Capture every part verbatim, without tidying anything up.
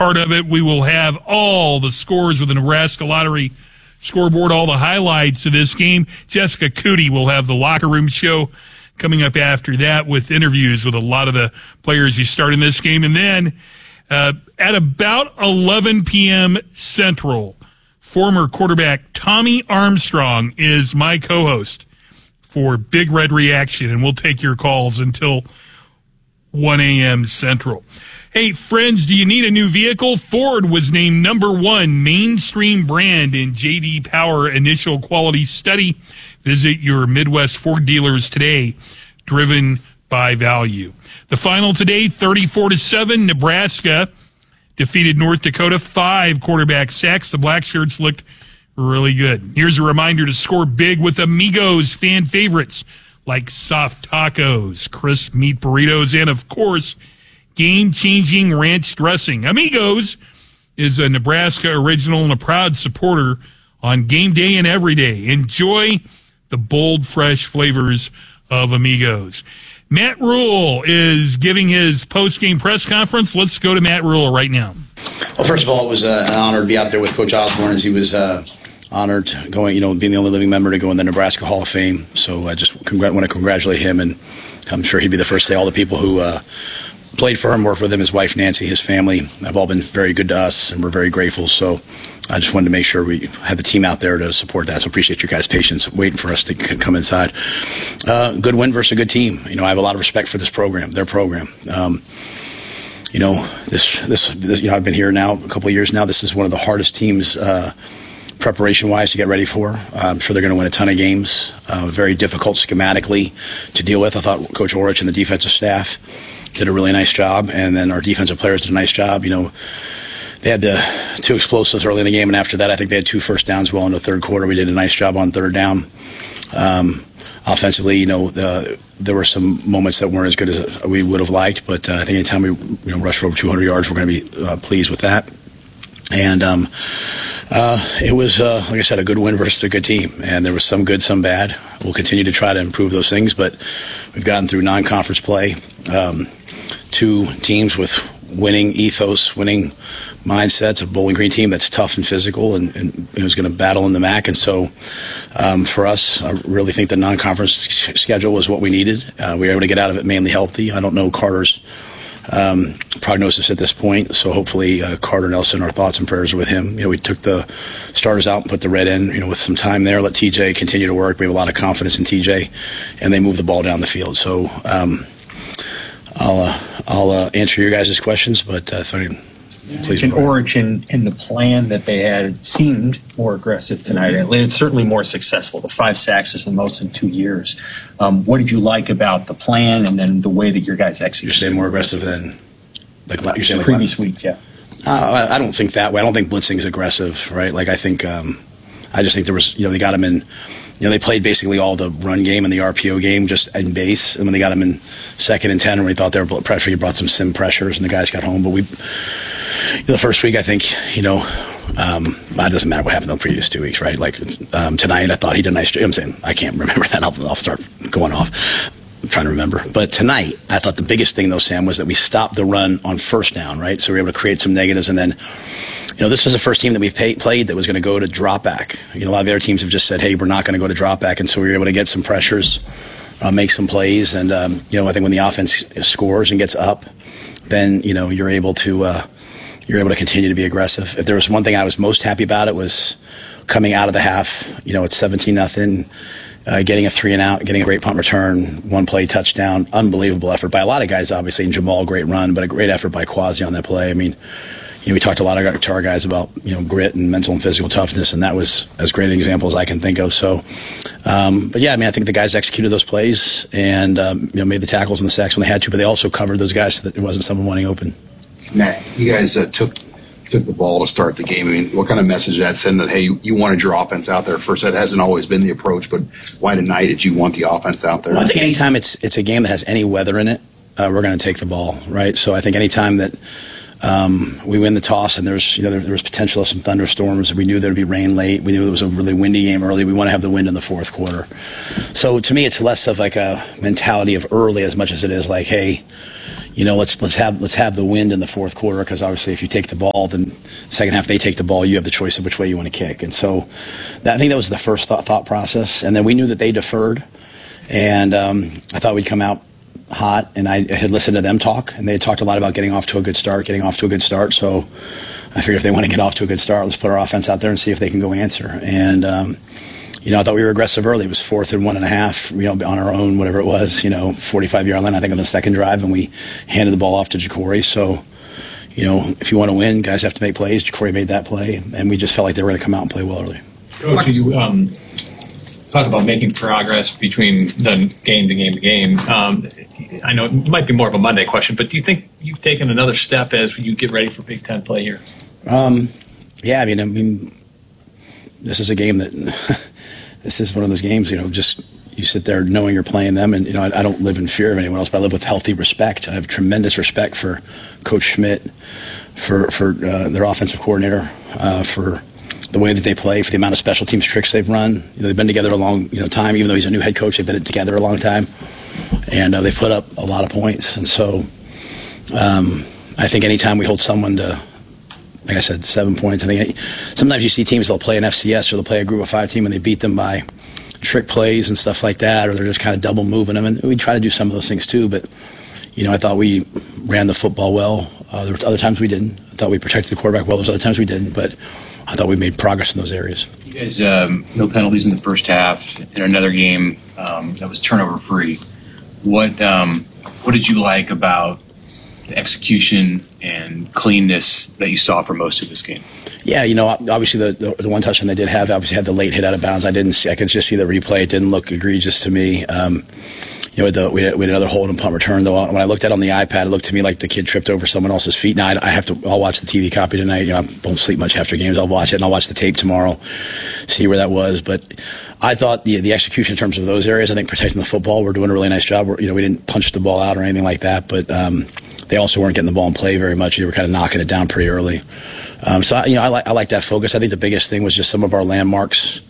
part of it. We will have all the scores with the Nebraska Lottery scoreboard, all the highlights of this game. Jessica Cootie will have the locker room show coming up after that with interviews with a lot of the players who start in this game. And then uh, at about eleven p.m. Central, former quarterback Tommy Armstrong is my co-host for Big Red Reaction, and we'll take your calls until one a.m. Central. Hey, friends, do you need a new vehicle? Ford was named number one mainstream brand in J D Power Initial Quality Study. Visit your Midwest Ford dealers today, driven by value. The final today, thirty-four to seven, Nebraska defeated North Dakota, five quarterback sacks. The Black Shirts looked really good. Here's a reminder to score big with Amigos fan favorites like soft tacos, crisp meat burritos, and, of course, game-changing ranch dressing. Amigos is a Nebraska original and a proud supporter on game day and every day. Enjoy the bold, fresh flavors of Amigos. Matt Rhule is giving his post-game press conference. Let's go to Matt Rhule right now. Well, first of all, it was uh, an honor to be out there with Coach Osborne, as he was uh, honored going, you know, being the only living member to go in the Nebraska Hall of Fame. So I just congr- want to congratulate him, and I'm sure he'd be the first to say all the people who uh, played for him, worked with him, his wife Nancy, his family have all been very good to us, and we're very grateful. So I just wanted to make sure we had the team out there to support that. So appreciate your guys' patience waiting for us to c- come inside. Uh, good win versus a good team. You know, I have a lot of respect for this program, their program. Um, you know, this, this, this, you know, I've been here now a couple of years now. This is one of the hardest teams uh, preparation-wise to get ready for. Uh, I'm sure they're going to win a ton of games. Uh, very difficult schematically to deal with. I thought Coach Orich and the defensive staff did a really nice job, and then our defensive players did a nice job. You know, they had the two explosives early in the game, and after that, I think they had two first downs well in the third quarter. We did a nice job on third down. Um, offensively, you know, the, there were some moments that weren't as good as we would have liked, but uh, I think anytime we you know, rush for over two hundred yards, we're going to be uh, pleased with that. And um, uh, it was, uh, like I said, a good win versus a good team. And there was some good, some bad. We'll continue to try to improve those things, but we've gotten through non-conference play. Um, two teams with winning ethos, winning mindsets, a Bowling Green team that's tough and physical and, and who's going to battle in the M A C. And so um, for us, I really think the non-conference schedule was what we needed. Uh, we were able to get out of it mainly healthy. I don't know Carter's Um, prognosis at this point, so hopefully uh, Carter Nelson, our thoughts and prayers are with him. You know, we took the starters out and put the red in, you know, with some time there, let T J continue to work. We have a lot of confidence in T J, and they move the ball down the field. So um, I'll uh, I'll uh, answer your guys' questions, but uh, sorry, please. An origin in the plan that they had seemed more aggressive tonight. It's certainly more successful. The five sacks is the most in two years. Um, what did you like about the plan and then the way that your guys executed? You're saying more aggressive than like you're saying like previous weeks, yeah. Uh, I, I don't think that way. I don't think blitzing is aggressive, right? Like I think, um, I just think there was, you know, they got him in. You know, they played basically all the run game and the R P O game just in base. And when they got him in second and ten, when we thought they were pressure, he brought some sim pressures, and the guys got home. But we, you know, the first week, I think, you know, um, it doesn't matter what happened in the previous two weeks, right? Like um, tonight, I thought he did a nice job. I'm saying I can't remember that. I'll, I'll start going off. I'm trying to remember. But tonight, I thought the biggest thing, though, Sam, was that we stopped the run on first down, right? So we were able to create some negatives. And then, you know, this was the first team that we've pay, played that was going to go to drop back. You know, a lot of the other teams have just said, hey, we're not going to go to drop back. And so we were able to get some pressures, uh, make some plays. And, um, you know, I think when the offense scores and gets up, then, you know, you're able to uh, you're able to continue to be aggressive. If there was one thing I was most happy about, it was coming out of the half, you know, it's seventeen nothing. Uh, getting a three and out, getting a great punt return, one play touchdown, unbelievable effort by a lot of guys, obviously, and Jamal, great run, but a great effort by Quasi on that play. I mean, you know, we talked a lot of, to our guys about, you know, grit and mental and physical toughness, and that was as great an example as I can think of. So, um, but yeah, I mean, I think the guys executed those plays and, um, you know, made the tackles and the sacks when they had to, but they also covered those guys so that there wasn't someone running open. Matt, you guys uh, took took the ball to start the game. I mean, what kind of message did that send that, hey, you, you wanted your offense out there first? That hasn't always been the approach, but why tonight did you want the offense out there? Well, I think anytime it's it's a game that has any weather in it, uh, we're going to take the ball, right? So I think anytime that um, we win the toss and there's, you know, there, there was potential of some thunderstorms, we knew there would be rain late, we knew it was a really windy game early, we want to have the wind in the fourth quarter. So to me, it's less of like a mentality of early as much as it is like, hey, you know, let's let's have let's have the wind in the fourth quarter, because obviously if you take the ball, then second half they take the ball, you have the choice of which way you want to kick. And so that, I think that was the first thought, thought process. And then we knew that they deferred, and um, I thought we'd come out hot, and I had listened to them talk, and they had talked a lot about getting off to a good start, getting off to a good start. So I figured if they want to get off to a good start, let's put our offense out there and see if they can go answer. And um, you know, I thought we were aggressive early. It was fourth and one and a half, you know, on our own, whatever it was, you know, forty-five yard line, I think, on the second drive, and we handed the ball off to Jacory. So, you know, if you want to win, guys have to make plays. Jacory made that play, and we just felt like they were going to come out and play well early. Coach, you um, talk about making progress between the game to game to game. Um, I know it might be more of a Monday question, but do you think you've taken another step as you get ready for Big Ten play here? Um, yeah, I mean, I mean, this is a game that this is one of those games, you know, just you sit there knowing you're playing them, and, you know, I, I don't live in fear of anyone else, but I live with healthy respect. I have tremendous respect for Coach Schmidt, for, for uh, their offensive coordinator, uh, for the way that they play, for the amount of special teams tricks they've run. You know, they've been together a long you know, time, even though he's a new head coach, they've been together a long time, and uh, they put up a lot of points. And so um, I think anytime we hold someone to, like I said, seven points. I think sometimes you see teams, they'll play an F C S or they'll play a group of five team and they beat them by trick plays and stuff like that, or they're just kind of double moving them. And we try to do some of those things too. But, you know, I thought we ran the football well. Uh, there were other times we didn't. I thought we protected the quarterback well. There was other times we didn't. But I thought we made progress in those areas. You guys, um, no penalties in the first half. In another game um, that was turnover free. What um, what did you like about the execution and cleanness that you saw for most of this game? Yeah, you know, obviously the, the the one touchdown they did have obviously had the late hit out of bounds. I didn't see, I could just see the replay. It didn't look egregious to me. Um, you know, the, we, had, we had another hold and punt return, though. When I looked at it on the iPad, it looked to me like the kid tripped over someone else's feet. Now, I, I have to, I'll watch the T V copy tonight. You know, I don't sleep much after games. I'll watch it, and I'll watch the tape tomorrow, see where that was. But I thought the the execution in terms of those areas, I think protecting the football, we're doing a really nice job. We're, you know, we didn't punch the ball out or anything like that, but um, they also weren't getting the ball in play very much. They were kind of knocking it down pretty early. Um, so, you know, I like I like that focus. I think the biggest thing was just some of our landmarks.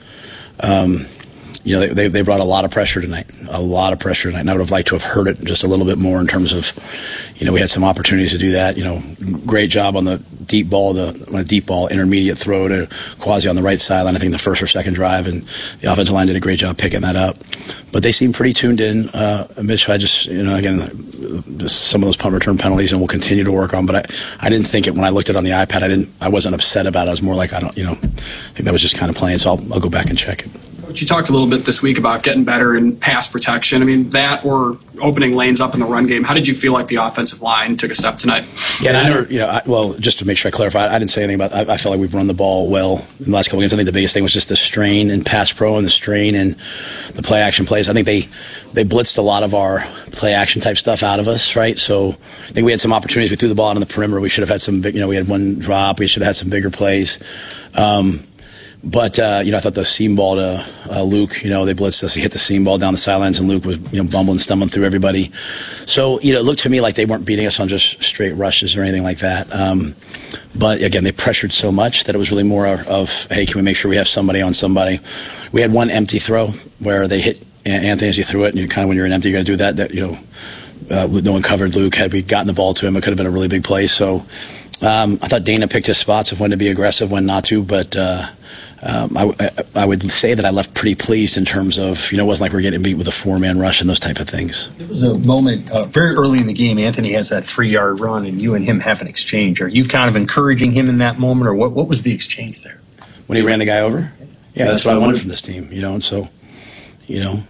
Um, you know, they, they brought a lot of pressure tonight, a lot of pressure tonight. And I would have liked to have heard it just a little bit more in terms of, you know, we had some opportunities to do that. You know, great job on the deep ball, the on a deep ball, intermediate throw to Quasi on the right sideline, I think the first or second drive, and the offensive line did a great job picking that up. But they seemed pretty tuned in. Uh, Mitch, I just, you know, again, just some of those punt return penalties, and we'll continue to work on. But I, I didn't think it when I looked at it on the iPad. I didn't, I wasn't upset about it. I was more like, I don't, you know, I think that was just kind of playing. So I'll, I'll go back and check it. Coach, you talked a little bit this week about getting better in pass protection. I mean, that or opening lanes up in the run game. How did you feel like the offensive line took a step tonight? Yeah, I never, you know, I, well, just to make sure I clarify, I didn't say anything about. I, I felt like we've run the ball well in the last couple of games. I think the biggest thing was just the strain in pass pro and the strain in the play action plays. I think they they blitzed a lot of our play action type stuff out of us, right? So I think we had some opportunities. We threw the ball out on the perimeter. We should have had some big, you know, we had one drop. We should have had some bigger plays. Um, But, uh, you know, I thought the seam ball to uh, Luke, you know, they blitzed us. He hit the seam ball down the sidelines, and Luke was, you know, bumbling, stumbling through everybody. So, you know, it looked to me like they weren't beating us on just straight rushes or anything like that. Um, but, again, they pressured so much that it was really more of, hey, can we make sure we have somebody on somebody? We had one empty throw where they hit Anthony as he threw it, and you kind of, when you're an empty, you're going to do that. That, you know, uh, no one covered Luke. Had we gotten the ball to him, it could have been a really big play. So um, I thought Dana picked his spots of when to be aggressive, when not to, but uh, – Um, I, I, I would say that I left pretty pleased in terms of, you know, it wasn't like we're getting beat with a four-man rush and those type of things. There was a moment uh, very early in the game, Anthony has that three-yard run, and you and him have an exchange. Are you kind of encouraging him in that moment, or what, what was the exchange there? When he ran the guy over? Yeah, that's what I wanted from this team, you know, and so, you know,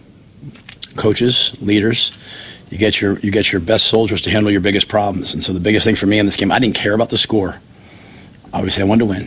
coaches, leaders, you get your you get your best soldiers to handle your biggest problems. And so the biggest thing for me in this game, I didn't care about the score. Obviously, I wanted to win.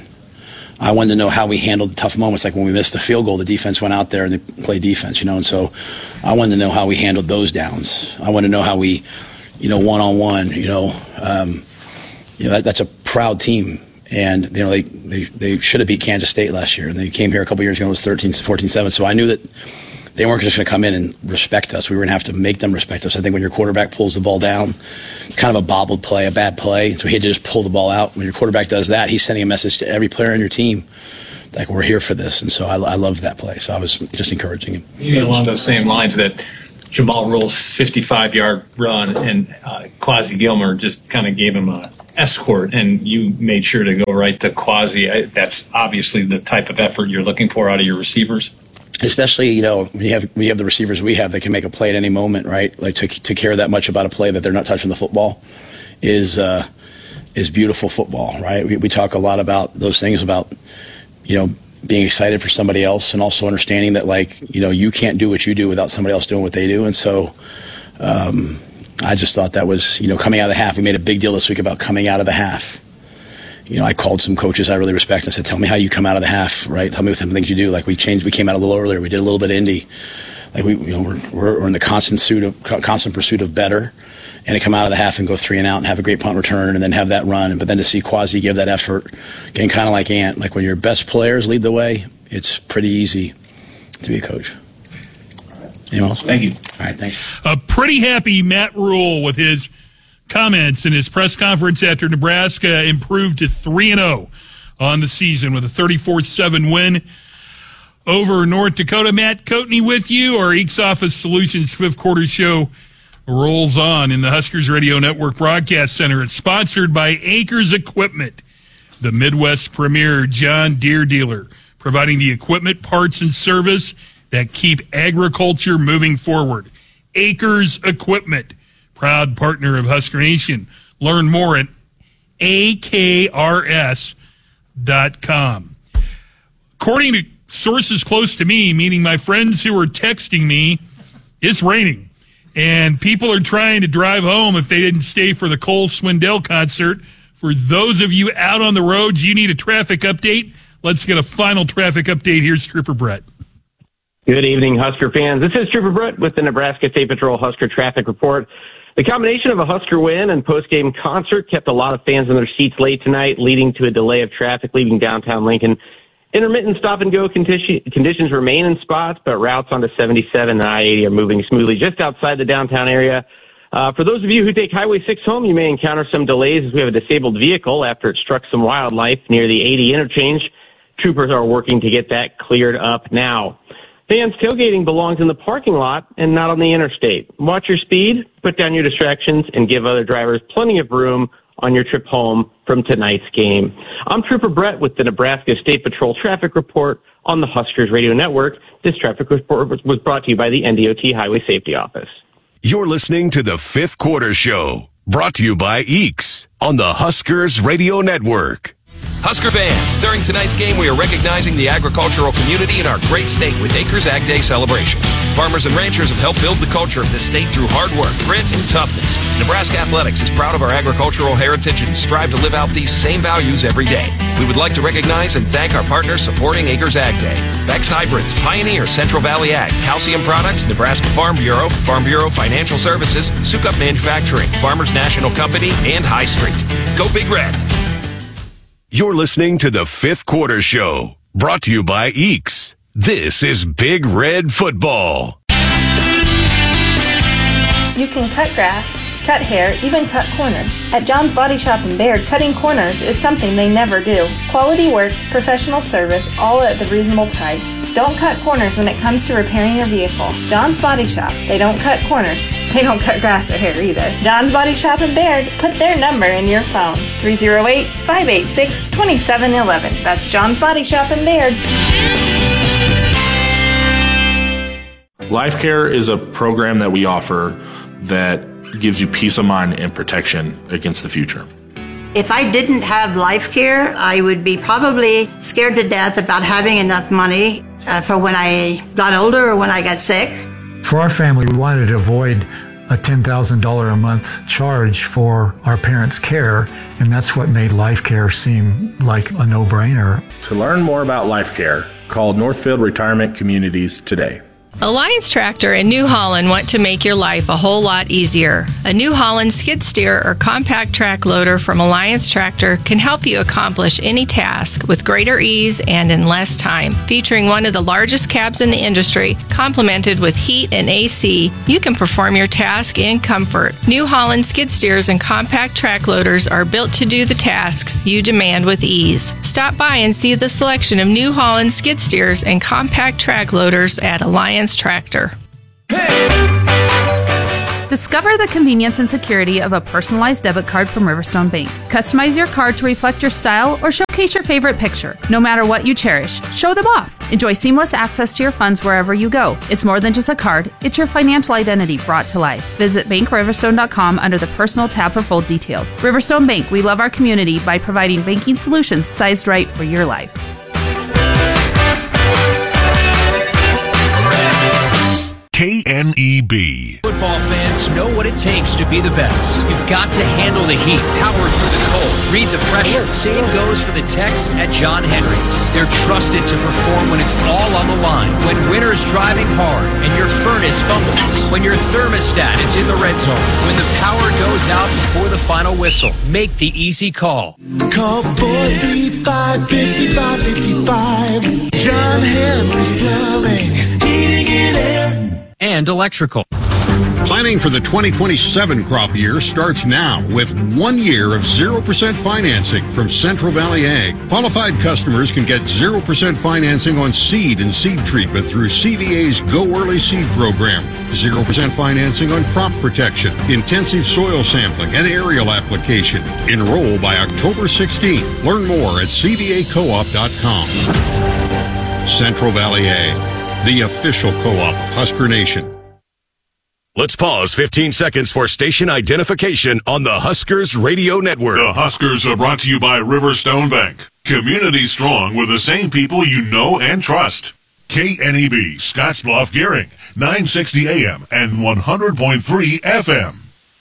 I wanted to know how we handled the tough moments, like when we missed the field goal, the defense went out there and they played defense, you know, and so I wanted to know how we handled those downs. I wanted to know how we, you know, one-on-one, you know, um, you know, that, that's a proud team. And, you know, they, they, they should have beat Kansas State last year, and they came here a couple years ago, it was thirteen, fourteen seven, so I knew that they weren't just going to come in and respect us. We were going to have to make them respect us. I think when your quarterback pulls the ball down, kind of a bobbled play, a bad play, so he had to just pull the ball out. When your quarterback does that, he's sending a message to every player on your team, like, we're here for this. And so I, I loved that play. So I was just encouraging him. Maybe along those same lines, that Jamal Rule's fifty-five-yard run, and uh, Quasi Gilmer just kind of gave him a escort, and you made sure to go right to Quasi. I, that's obviously the type of effort you're looking for out of your receivers. Especially, you know, we have we have the receivers we have that can make a play at any moment, right? Like to to care that much about a play that they're not touching the football is uh, is beautiful football, right? We we talk a lot about those things about, you know, being excited for somebody else and also understanding that, like, you know, you can't do what you do without somebody else doing what they do. And so um, I just thought that was, you know, coming out of the half. We made a big deal this week about coming out of the half. You know, I called some coaches I really respect and said, tell me how you come out of the half, right? Tell me what some things you do. Like we changed, we came out a little earlier. We did a little bit of Indy. Like we, you know, we're, we're in the constant pursuit of, constant pursuit of better, and to come out of the half and go three and out and have a great punt return and then have that run. But then to see Quasi give that effort, getting kind of like Ant, like when your best players lead the way, it's pretty easy to be a coach. Anyone else? Thank you. All right, thanks. A pretty happy Matt Rule with his comments in his press conference after Nebraska improved to three and oh on the season with a thirty-four seven win over North Dakota. Matt Coatney with you. Our Eeks Office Solutions fifth quarter show rolls on in the Huskers Radio Network Broadcast Center. It's sponsored by Acres Equipment, the Midwest premier John Deere dealer, providing the equipment, parts, and service that keep agriculture moving forward. Acres Equipment, proud partner of Husker Nation. Learn more at A K R S dot com. According to sources close to me, meaning my friends who are texting me, it's raining. And people are trying to drive home if they didn't stay for the Cole Swindell concert. For those of you out on the roads, you need a traffic update. Let's get a final traffic update. Here's Trooper Brett. Good evening, Husker fans. This is Trooper Brett with the Nebraska State Patrol Husker Traffic Report. The combination of a Husker win and post-game concert kept a lot of fans in their seats late tonight, leading to a delay of traffic leaving downtown Lincoln. Intermittent stop-and-go condition, conditions remain in spots, but routes onto seventy-seven and I eighty are moving smoothly just outside the downtown area. Uh, for those of you who take Highway six home, you may encounter some delays as we have a disabled vehicle after it struck some wildlife near the eighty interchange. Troopers are working to get that cleared up now. Fans, tailgating belongs in the parking lot and not on the interstate. Watch your speed, put down your distractions, and give other drivers plenty of room on your trip home from tonight's game. I'm Trooper Brett with the Nebraska State Patrol Traffic Report on the Huskers Radio Network. This traffic report was brought to you by the N D O T Highway Safety Office. You're listening to the Fifth Quarter Show, brought to you by Eeks on the Huskers Radio Network. Husker fans, during tonight's game, we are recognizing the agricultural community in our great state with Acres Ag Day celebration. Farmers and ranchers have helped build the culture of this state through hard work, grit, and toughness. Nebraska Athletics is proud of our agricultural heritage and strive to live out these same values every day. We would like to recognize and thank our partners supporting Acres Ag Day. Vex Hybrids, Pioneer, Central Valley Ag, Calcium Products, Nebraska Farm Bureau, Farm Bureau Financial Services, Sukup Manufacturing, Farmers National Company, and High Street. Go Big Red! You're listening to the Fifth Quarter Show, brought to you by Eeks. This is Big Red Football. You can cut grass, cut hair, even cut corners. At John's Body Shop in Baird, cutting corners is something they never do. Quality work, professional service, all at the reasonable price. Don't cut corners when it comes to repairing your vehicle. John's Body Shop. They don't cut corners. They don't cut grass or hair either. John's Body Shop in Baird. Put their number in your phone. three oh eight, five eight six, two seven one one. That's John's Body Shop in Baird. Life Care is a program that we offer that gives you peace of mind and protection against the future. If I didn't have Life Care, I would be probably scared to death about having enough money uh, for when I got older or when I got sick. For our family, we wanted to avoid a ten thousand dollars a month charge for our parents' care, and that's what made Life Care seem like a no-brainer. To learn more about Life Care, call Northfield Retirement Communities today. Alliance Tractor in New Holland want to make your life a whole lot easier. A New Holland skid steer or compact track loader from Alliance Tractor can help you accomplish any task with greater ease and in less time. Featuring one of the largest cabs in the industry, complemented with heat and A C, you can perform your task in comfort. New Holland skid steers and compact track loaders are built to do the tasks you demand with ease. Stop by and see the selection of New Holland skid steers and compact track loaders at Alliance Tractor. Hey! Discover the convenience and security of a personalized debit card from Riverstone Bank. Customize your card to reflect your style or showcase your favorite picture. No matter what you cherish, show them off. Enjoy seamless access to your funds wherever you go. It's more than just a card, it's your financial identity brought to life. Visit bank riverstone dot com under the Personal tab for full details. Riverstone Bank, we love our community by providing banking solutions sized right for your life. K N E B. Football fans know what it takes to be the best. You've got to handle the heat, power through the cold, read the pressure. Same goes for the techs at John Henry's. They're trusted to perform when it's all on the line. When winter's driving hard and your furnace fumbles. When your thermostat is in the red zone. When the power goes out before the final whistle. Make the easy call. Call four three five, five five five five. John Henry's Plumbing, Heating and Air. And electrical. Planning for the twenty twenty-seven crop year starts now with one year of zero percent financing from Central Valley Ag. Qualified customers can get zero percent financing on seed and seed treatment through C V A's Go Early Seed program. zero percent financing on crop protection, intensive soil sampling, and aerial application. Enroll by October sixteenth. Learn more at c v a coop dot com. Central Valley Ag, the official co-op of Husker Nation. Let's pause fifteen seconds for station identification on the Huskers Radio Network. The Huskers are brought to you by Riverstone Bank. Community strong with the same people you know and trust. K N E B, Scottsbluff, Gearing, nine sixty A M and one hundred point three F M.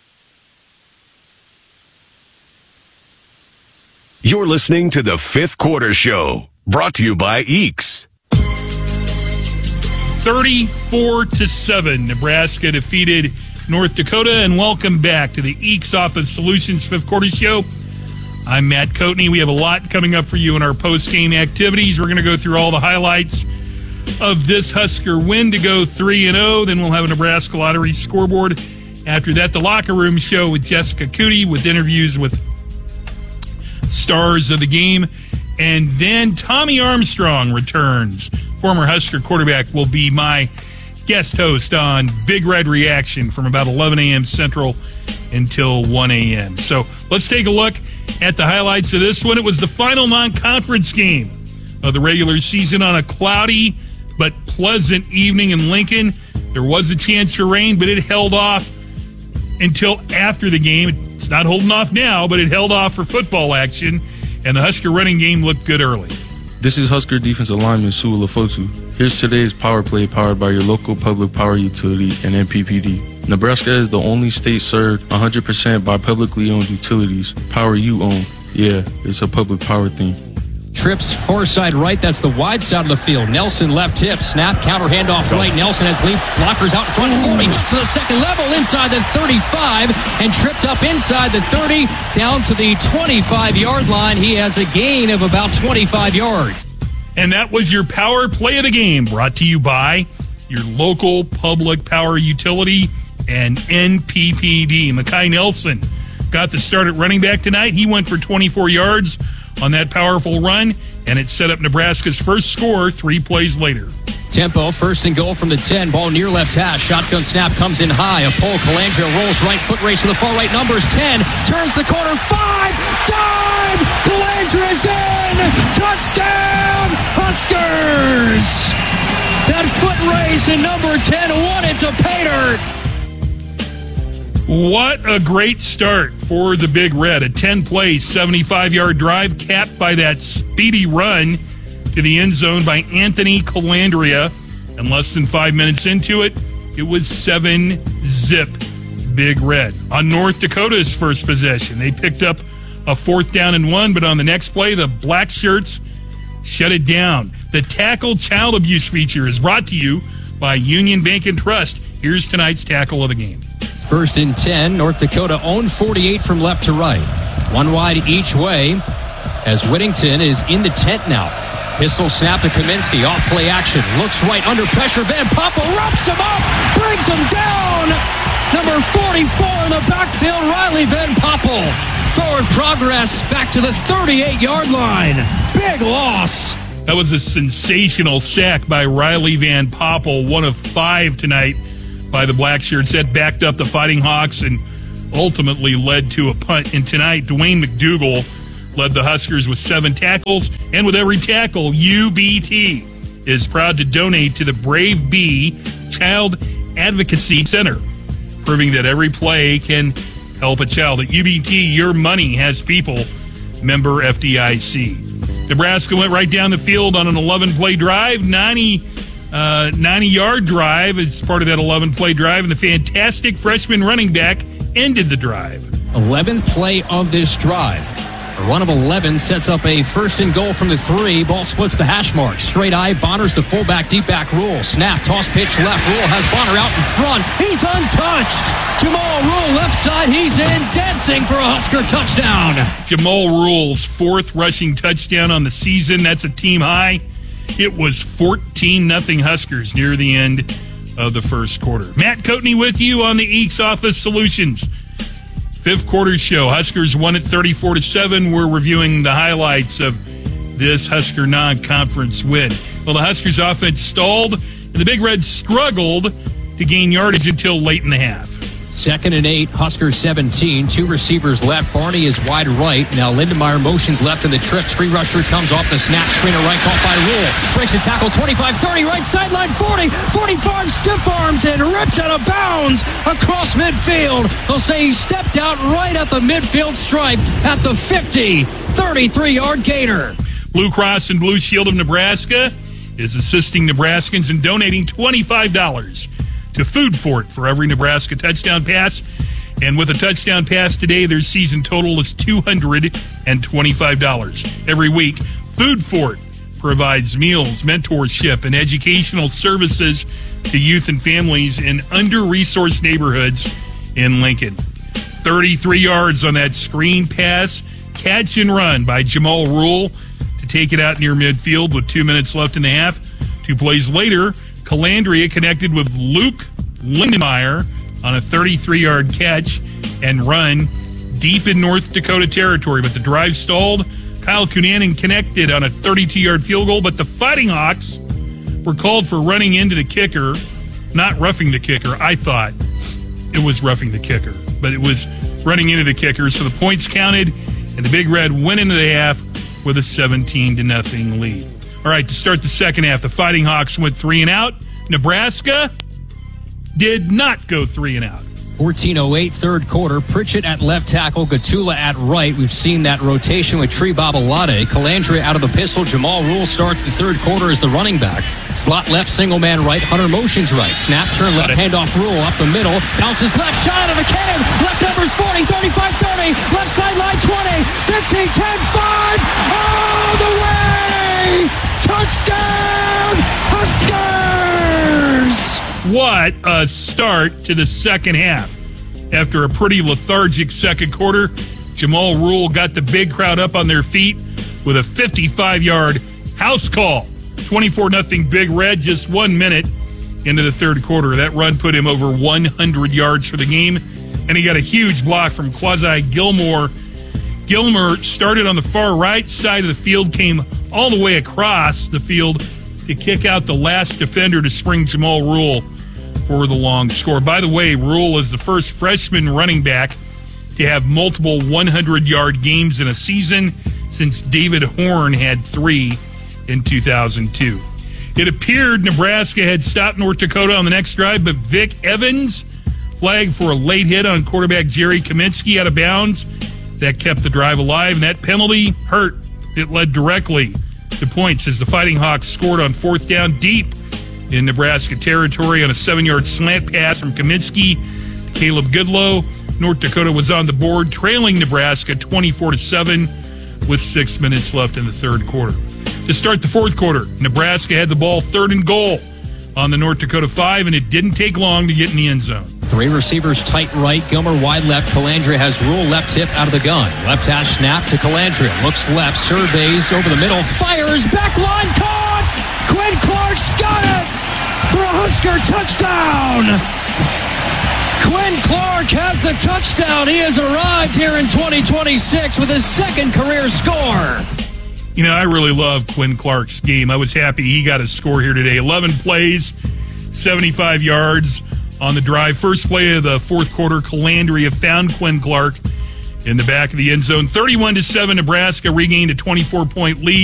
You're listening to the Fifth Quarter Show, brought to you by Eeks. thirty-four to seven, Nebraska defeated North Dakota, and welcome back to the Eeks Office Solutions Fifth Quarter Show. I'm Matt Coatney. We have a lot coming up for you in our post-game activities. We're going to go through all the highlights of this Husker win to go three and oh. Then we'll have a Nebraska Lottery scoreboard. After that, the Locker Room Show with Jessica Cootie with interviews with stars of the game. And then Tommy Armstrong returns. Former Husker quarterback will be my guest host on Big Red Reaction from about eleven a.m. Central until one a.m. So let's take a look at the highlights of this one. It was the final non-conference game of the regular season on a cloudy but pleasant evening in Lincoln. There was a chance for rain, but it held off until after the game. It's not holding off now, but it held off for football action, and the Husker running game looked good early. This is Husker defensive lineman Sue Lafotu. Here's today's power play powered by your local public power utility and N P P D. Nebraska is the only state served one hundred percent by publicly owned utilities. Power you own. Yeah, it's a public power thing. Trips far side right. That's the wide side of the field. Nelson left tip. Snap. Counter handoff right. Nelson has lead blockers out front. forty. Just to the second level. Inside the thirty-five. And tripped up inside the thirty. Down to the twenty-five-yard line. He has a gain of about twenty-five yards. And that was your power play of the game. Brought to you by your local public power utility and N P P D. Mekhi Nelson got the start at running back tonight. He went for twenty-four yards on that powerful run, and it set up Nebraska's first score three plays later. Tempo, first and goal from the ten. Ball near left hash. Shotgun snap comes in high. A pull. Colangelo rolls right. Foot race to the far right. Numbers ten. Turns the corner. Five. Dive. Colangelo is in. Touchdown. Huskers. That foot race in number ten won it to Pater. What a great start for the Big Red. A ten-play, seventy-five-yard drive capped by that speedy run to the end zone by Anthony Colandrea. And less than five minutes into it, it was seven zip Big Red. On North Dakota's first possession, they picked up a fourth down and one, but on the next play, the Black Shirts shut it down. The Tackle Child Abuse feature is brought to you by Union Bank and Trust. Here's tonight's tackle of the game. First and ten, North Dakota owned forty-eight from left to right. One wide each way as Whittington is in the tent now. Pistol snap to Kaminsky, off play action. Looks right under pressure. Van Poppel wraps him up, brings him down. Number forty-four in the backfield, Riley Van Poppel. Forward progress back to the thirty-eight-yard line. Big loss. That was a sensational sack by Riley Van Poppel, one of five tonight by the Blackshirts. That backed up the Fighting Hawks and ultimately led to a punt. And tonight, Dwayne McDougal led the Huskers with seven tackles. And with every tackle, U B T is proud to donate to the Brave Bee Child Advocacy Center, proving that every play can help a child. At U B T, your money has people. Member F D I C. Nebraska went right down the field on an eleven-play drive, ninety, uh, ninety-yard drive as part of that eleven-play drive, and the fantastic freshman running back ended the drive. eleventh play of this drive. A run of eleven sets up a first and goal from the three. Ball splits the hash mark. Straight eye, Bonner's the fullback, deep back Rule. Snap, toss pitch left. Rule has Bonner out in front. He's untouched. Jamal Rule left side. He's in, dancing for a Husker touchdown. Jamal Rule's fourth rushing touchdown on the season. That's a team high. It was fourteen nothing Huskers near the end of the first quarter. Matt Coatney with you on the Eeks Office Solutions fifth quarter show. Huskers won at thirty-four to seven. We're reviewing the highlights of this Husker non-conference win. Well, the Huskers offense stalled, and the Big Reds struggled to gain yardage until late in the half. Second and eight, Huskers seventeen. Two receivers left. Barney is wide right. Now Lindenmeyer motions left in the trips. Free rusher comes off the snap. Screener right, caught by Rule. Breaks a tackle, twenty-five thirty, right sideline, forty, forty-five, stiff arms, and ripped out of bounds across midfield. They'll say he stepped out right at the midfield stripe at the fifty, thirty-three-yard gainer. Blue Cross and Blue Shield of Nebraska is assisting Nebraskans in donating twenty-five dollars to Food Fort for every Nebraska touchdown pass. And with a touchdown pass today, their season total is two hundred twenty-five dollars. Every week, Food Fort provides meals, mentorship, and educational services to youth and families in under-resourced neighborhoods in Lincoln. thirty-three yards on that screen pass, catch and run by Jamal Rule to take it out near midfield with two minutes left in the half. Two plays later, Calandria connected with Luke Lindenmeyer on a thirty-three-yard catch and run deep in North Dakota territory, but the drive stalled. Kyle Cunanan connected on a thirty-two-yard field goal, but the Fighting Hawks were called for running into the kicker, not roughing the kicker. I thought it was roughing the kicker, but it was running into the kicker, so the points counted, and the Big Red went into the half with a seventeen to nothing lead. All right, to start the second half, the Fighting Hawks went three and out. Nebraska did not go three and out. fourteen oh eight, third quarter. Pritchett at left tackle, Gatula at right. We've seen that rotation with Tree Babalade. Calandria out of the pistol. Jamal Rule starts the third quarter as the running back. Slot left, single man right. Hunter motions right. Snap, turn left, handoff Rule up the middle. Bounces left, shot out of a cannon. Left numbers forty, thirty-five, thirty. Left sideline twenty, fifteen, ten, five. All the way! Touchdown, Huskers! What a start to the second half. After a pretty lethargic second quarter, Jamal Rule got the big crowd up on their feet with a fifty-five-yard house call. twenty-four nothing Big Red, just one minute into the third quarter. That run put him over one hundred yards for the game, and he got a huge block from Quasi Gilmore. Gilmer started on the far right side of the field, came all the way across the field to kick out the last defender to spring Jamal Rule for the long score. By the way, Rule is the first freshman running back to have multiple hundred-yard games in a season since David Horn had three in two thousand two. It appeared Nebraska had stopped North Dakota on the next drive, but Vic Evans flagged for a late hit on quarterback Jerry Kaminsky out of bounds. That kept the drive alive, and that penalty hurt. It led directly to points as the Fighting Hawks scored on fourth down deep in Nebraska territory on a seven-yard slant pass from Kaminsky to Caleb Goodlow. North Dakota was on the board, trailing Nebraska twenty-four to seven with six minutes left in the third quarter. To start the fourth quarter, Nebraska had the ball third and goal on the North Dakota five, and it didn't take long to get in the end zone. Three receivers tight right, Gilmer wide left. Calandria has Rule left hip out of the gun. Left hash snap to Calandria. Looks left, surveys over the middle, fires, back line caught! Quinn Clark's got it for a Husker touchdown! Quinn Clark has the touchdown. He has arrived here in twenty twenty-six with his second career score. You know, I really love Quinn Clark's game. I was happy he got a score here today. eleven plays, seventy-five yards on the drive. First play of the fourth quarter, Calandria found Quinn Clark in the back of the end zone. thirty-one to seven, Nebraska regained a twenty-four point lead.